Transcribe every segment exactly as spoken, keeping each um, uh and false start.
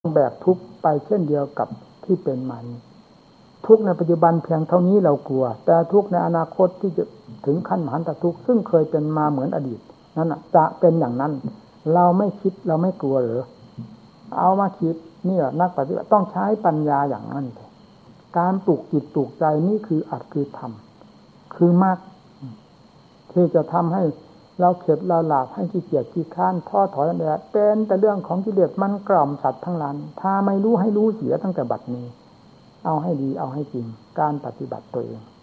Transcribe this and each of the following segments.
แบกทุกข์ไปเช่นเดียวกับที่เป็นมานี้ทุกข์ในปัจจุบันเพียงเท่านี้เรากลัวแต่ทุกข์ในอนาคตที่จะถึงขั้นมหันตทุกข์ซึ่งเคยเป็นมาเหมือนอดีตนั่นน่ะจะเป็นอย่างนั้นเราไม่คิดเราไม่กลัวหรือเอามาคิดนี่แหละนักปฏิบัติต้องใช้ปัญญาอย่างนั้นการปลูกจิตปลูกใจนี่คืออัตคือธรรมคือมรรคที่จะทำให้เราเข็ดเราหลาบให้ขี้เกียจขี้ค้านท้อถอยนั่นแหละเป็นแต่เรื่องของกิเลสมันกล่อมสัตว์ทั้งหลายถ้าไม่รู้ให้รู้เสียตั้งแต่บัดนี้เอาให้ดีเอาให้จริงการปฏิบัติตัวเอง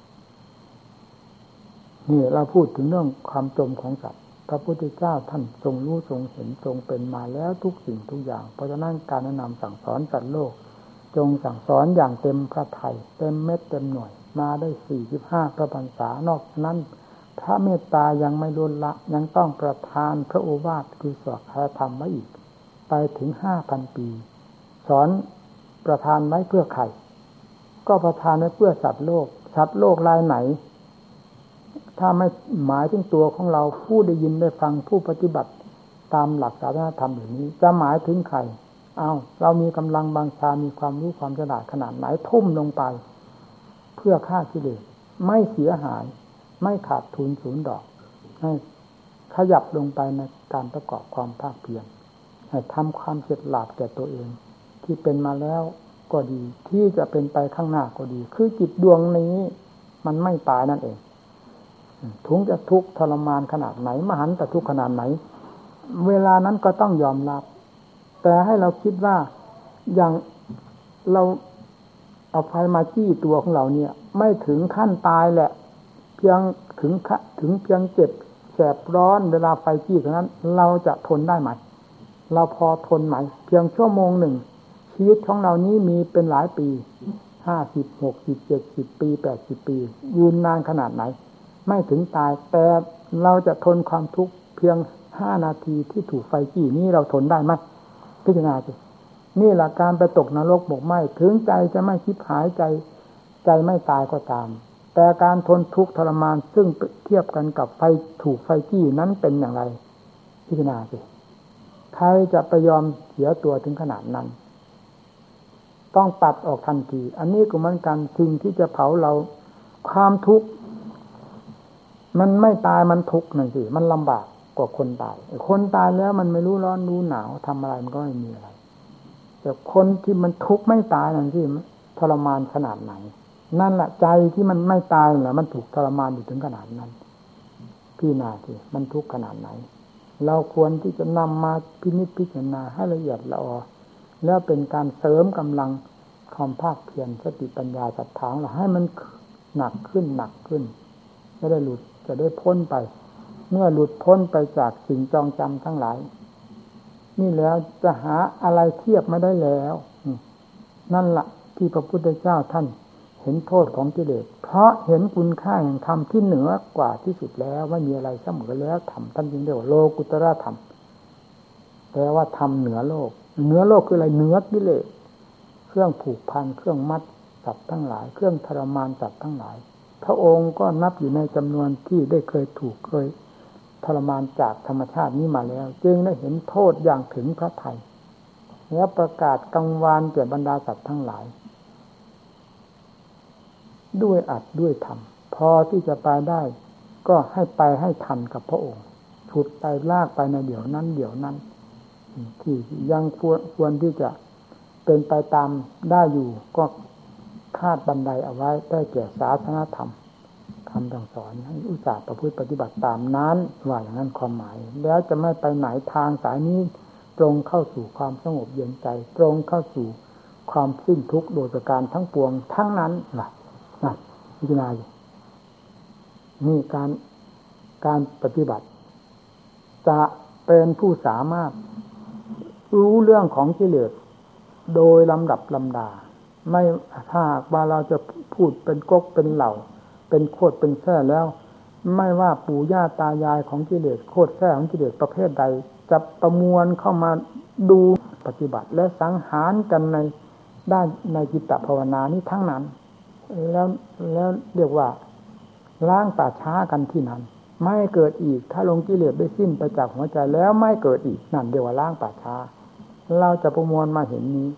นี่เราพูดถึงเรื่องความจมของสัตว์พระพุทธเจ้าท่านทรงรู้ทรงเห็นทรงเป็นมาแล้วทุกสิ่งทุกอย่างเพราะฉะนั้นการแนะนำสั่งสอนสัตว์โลกจงสั่งสอนอย่างเต็มพระทัยเต็มเม็ดเต็มหน่วยมาได้สี่สิบห้าพระพรรษานอกนั้นพระเมตตายังไม่ล้นละยังต้องประทานพระโอวาทคือสอนธรรมไว้อีกไปถึงห้าพันปีสอนประทานไว้เพื่อใครก็ประทานไว้เพื่อสัตว์โลกสัตว์โลกรายไหนถ้าไม่หมายถึงตัวของเราผู้ได้ยินได้ฟังผู้ปฏิบัติตามหลักศาสนธรรมอย่างนี้จะหมายถึงใครเอาเรามีกำลังบางชามีความรู้ความฉลาดขนาดไหนทุ่มลงไปเพื่อฆ่ากิเลสไม่เสียหายไม่ขาดทุนศูนย์ดอกให้ขยับลงไปในการประกอบความภาคเพียรให้ทำความเฉลียวฉลาดแก่ตัวเองที่เป็นมาแล้วก็ดีที่จะเป็นไปข้างหน้าก็ดีคือจิตดวงนี้มันไม่ตายนั่นเองถึงจะทุกข์ทรมานขนาดไหนมหันตทุกข์ขนาดไหนเวลานั้นก็ต้องยอมรับแต่ให้เราคิดว่าอย่างเราเอาไฟมาจี้ตัวของเราเนี่ยไม่ถึงขั้นตายแหละเพียงถึงถึงเพียงเจ็บแสบร้อนเวลาไฟจี้เท่านั้นเราจะทนได้ไหมเราพอทนไหมเพียงชั่วโมงหนึ่งชีวิตของเรานี้มีเป็นหลายปีห้าสิบหกสิบเจ็ดสิบปีแปดสิบปียืนนานขนาดไหนไม่ถึงตายแต่เราจะทนความทุกข์เพียงห้านาทีที่ถูกไฟจี้นี้เราทนได้ไหมพิจารณาสินี่แหละการไปตกนรกหมกไหม้ถึงใจจะไม่คิดหายใจใจไม่ตายก็ตามแต่การทนทุกข์ทรมานซึ่งเทียบกันกับไฟถูกไฟจี้นั้นเป็นอย่างไรพิจารณาสิใครจะไปยอมเสียตัวถึงขนาดนั้นต้องปัดออกทันทีอันนี้ก็เหมือนกันสิ่งที่จะเผาเราความทุกข์มันไม่ตายมันทุกข์นั่นสิมันลำบากกว่าคนตายคนตายแล้วมันไม่รู้ร้อนรู้หนาวทำอะไรมันก็ไม่มีอะไรแต่คนที่มันทุกข์ไม่ตายนั่นสิทรมานขนาดไหนนั่นแหละใจที่มันไม่ตายแหละมันถูกทรมานอยู่ถึงขนาดนั้นพี่นาสิมันทุกข์ขนาดไหนเราควรที่จะนำมาพินิจพิจารณาให้ละเอียดละออแล้วเป็นการเสริมกำลังความภาคเพียรสติปัญญาศรัทธาเราให้มันหนักขึ้นหนักขึ้นจะได้หลุดจะได้พ้นไปเมื่อหลุดพ้นไปจากสิ่งจองจำทั้งหลายนี่แล้วจะหาอะไรเทียบไม่ได้แล้วนั่นละที่พระพุทธเจ้าท่านเห็นโทษของกิเลสเพราะเห็นคุณค่าแห่งธรรมที่เหนือกว่าที่สุดแล้วไม่มีอะไรเสมอแล้วธรรมท่านจึงเรียกว่าโลกุตระธรรมแปลว่าธรรมเหนือโลกเหนือโลกคืออะไรเหนือกิเลสเครื่องผูกพันเครื่องมัดสัตว์ทั้งหลายเครื่องทรมานสัตว์ทั้งหลายพระองค์ก็นับอยู่ในจำนวนที่ได้เคยถูกเคยทรมานจากธรรมชาตินี้มาแล้วจึงได้เห็นโทษอย่างถึงพระทัยแล้วประกาศกังวานแก่บรรดาสัตว์ทั้งหลายด้วยอัดด้วยธรรมพอที่จะไปได้ก็ให้ไปให้ทันกับพระองค์ฉุดไปลากไปในเดี๋ยวนั้นเดี๋ยวนั้นที่ยังควรควรที่จะเป็นไปตามได้อยู่ก็คาดบันไดเอาไว้ได้แก่ศาสนธรรมคำสั่งสอนให้อุตส่าห์ประพฤติปฏิบัติตามนั้นว่าอย่างนั้นความหมายแล้วจะไม่ไปไหนทางสายนี้ตรงเข้าสู่ความสงบเย็นใจตรงเข้าสู่ความสิ้นทุกข์โดยประการทั้งปวงทั้งนั้นล่ะนะพิจารณานี่การการปฏิบัติจะเป็นผู้สามารถรู้เรื่องของกิเลสโดยลำดับลำดาไม่ถ้าว่าเราจะพูดเป็นก๊กเป็นเหล่าเป็นโคตรเป็นแท้แล้วไม่ว่าปู่ย่าตายายของกิเลสโคตรแท้ของกิเลสประเภทใดจะประมวลเข้ามาดูปฏิบัติและสังหารกันในด้านในจิตภาวนานี้ทั้งนั้นแล้วแล้วเรียกว่าล้างป่าช้ากันที่นั้นไม่เกิดอีกถ้าลงกิเลสได้สิ้นไปจากหัวใจแล้วไม่เกิดอีกนั่นเรียกว่าล้างป่าช้าเราจะประมวลมาเห็นนี้